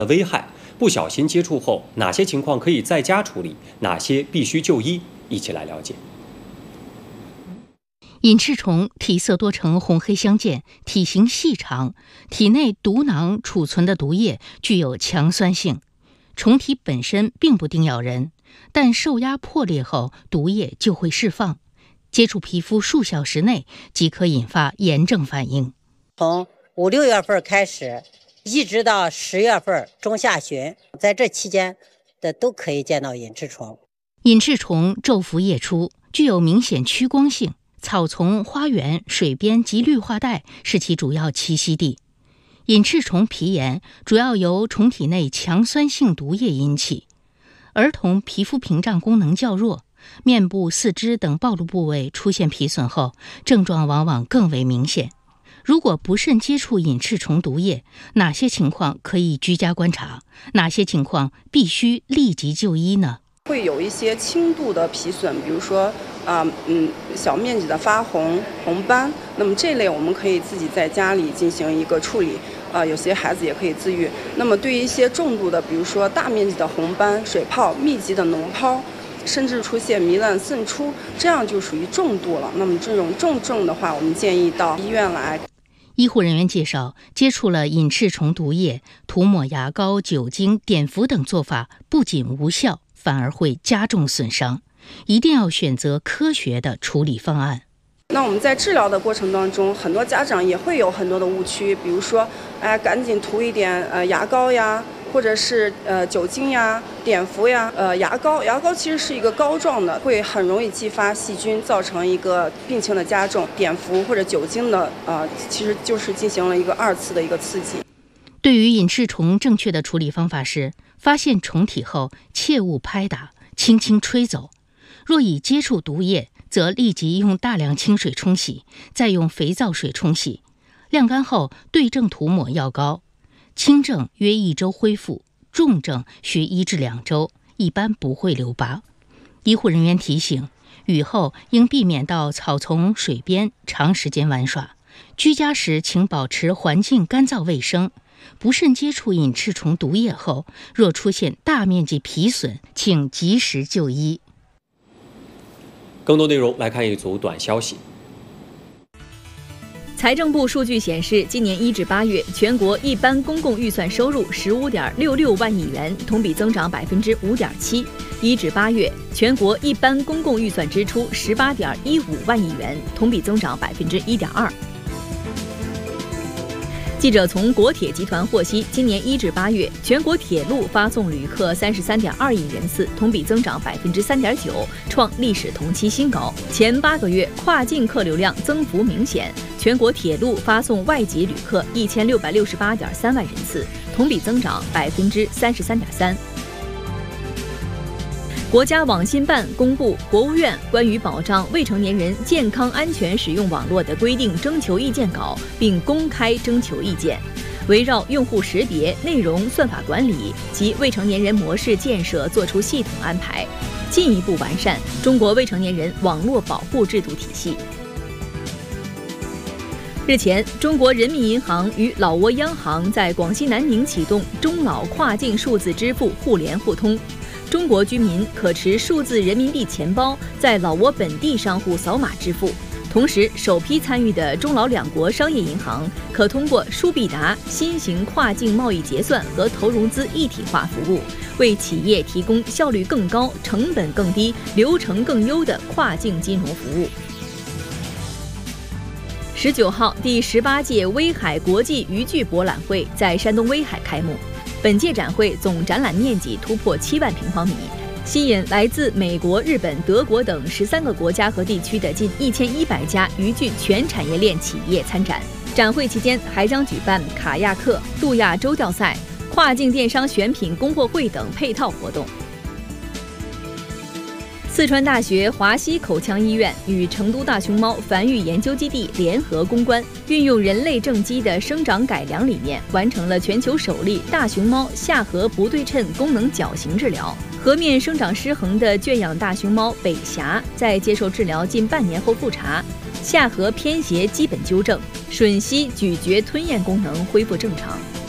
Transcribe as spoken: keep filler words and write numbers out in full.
危害，不小心接触后，哪些情况可以在家处理，哪些必须就医？一起来了解。 隐翅虫体色多呈红黑相间，体型细长，体内毒囊储存的毒液具有强酸性。虫体本身并不叮咬人，但受压破裂后，毒液就会释放，接触皮肤数小时内即可引发炎症反应。 从五六月份开始，一直到十月份中下旬，在这期间的都可以见到隐翅虫。 隐翅虫昼伏夜出，具有明显趋光性，草丛、花园、水边及绿化带是其主要栖息地。隐翅虫皮炎主要由虫体内强酸性毒液引起，儿童皮肤屏障功能较弱，面部、四肢等暴露部位出现皮损后，症状往往更为明显。如果不慎接触隐翅虫毒液，哪些情况可以居家观察？哪些情况必须立即就医呢？ 会有一些轻度的皮损，比如说啊、呃、嗯小面积的发红、红斑，那么这类我们可以自己在家里进行一个处理，啊、呃、有些孩子也可以自愈。那么对于一些重度的，比如说大面积的红斑、水泡、密集的脓疱，甚至出现糜烂渗出，这样就属于重度了。那么这种重症的话，我们建议到医院来。 医护人员介绍，接触了隐翅虫毒液，涂抹牙膏、酒精、碘伏等做法不仅无效，反而会加重损伤，一定要选择科学的处理方案。 那我们在治疗的过程当中，很多家长也会有很多的误区，比如说，哎，赶紧涂一点呃牙膏呀，或者是呃酒精呀、碘伏呀。呃，牙膏，牙膏其实是一个膏状的，会很容易激发细菌，造成一个病情的加重。碘伏或者酒精的，呃，其实就是进行了一个二次的一个刺激。 对于隐翅虫，正确的处理方法是：发现虫体后，切勿拍打，轻轻吹走。若已接触毒液，则立即用大量清水冲洗，再用肥皂水冲洗，晾干后对症涂抹药膏。轻症约一周恢复，重症需一至两周，一般不会留疤。医护人员提醒，雨后应避免到草丛、水边长时间玩耍，居家时请保持环境干燥卫生。不慎接触隐翅虫毒液后，若出现大面积皮损，请及时就医。 更多内容来看一组短消息。 财政部数据显示，今年一至八月，全国一般公共预算收入十五点六六万亿元，同比增长百分之五点七；一至八月，全国一般公共预算支出十八点一五万亿元，同比增长百分之一点二。记者从国铁集团获悉，今年一至八月，全国铁路发送旅客三十三点二亿人次，同比增长百分之三点九，创历史同期新高。前八个月跨境客流量增幅明显，全国铁路发送外籍旅客一千六百六十八点三万人次，同比增长百分之三十三点三。国家网信办公布国务院关于保障未成年人健康安全使用网络的规定征求意见稿，并公开征求意见，围绕用户识别、内容算法管理及未成年人模式建设作出系统安排，进一步完善中国未成年人网络保护制度体系。日前，中国人民银行与老挝央行在广西南宁启动中老跨境数字支付互联互通。中国居民可持数字人民币钱包在老挝本地商户扫码支付，同时首批参与的中老两国商业银行可通过舒必达新型跨境贸易结算和投融资一体化服务，为企业提供效率更高、成本更低、流程更优的跨境金融服务。十九号，第十八届威海国际渔具博览会在山东威海开幕。本届展会总展览面积突破七万平方米，吸引来自美国、日本、德国等十三个国家和地区的近一千一百家渔具全产业链企业参展。展会期间还将举办卡亚克、杜亚洲钓赛、跨境电商选品供货会等配套活动。四川大学华西口腔医院与成都大熊猫繁育研究基地联合攻关，运用人类正畸的生长改良理念，完成了全球首例大熊猫下颌不对称功能矫形治疗。颌面生长失衡的圈养大熊猫北霞，在接受治疗近半年后复查，下颌偏斜基本纠正，吮吸、咀嚼、吞咽功能恢复正常。